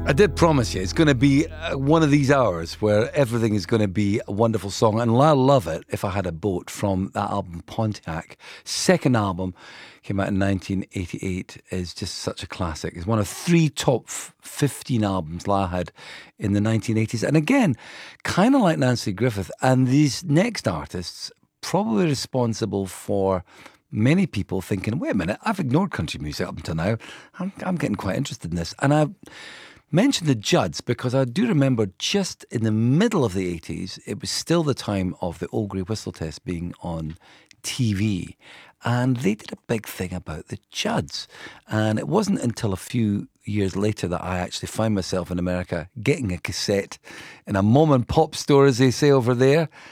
I did promise you it's going to be one of these hours where everything is going to be a wonderful song. And I love it, If I Had a Boat, from that album Pontiac. Second album, came out in 1988, is just such a classic. It's one of three top 15 albums La had in the 1980s. And again, kind of like Nanci Griffith. And these next artists, probably responsible for many people thinking, wait a minute, I've ignored country music up until now. I'm getting quite interested in this. And I mentioned the Judds because I do remember just in the middle of the 80s, it was still the time of the Old Grey Whistle Test being on TV. And they did a big thing about the Judds. And it wasn't until a few years later that I actually found myself in America getting a cassette in a mom and pop store, as they say over there.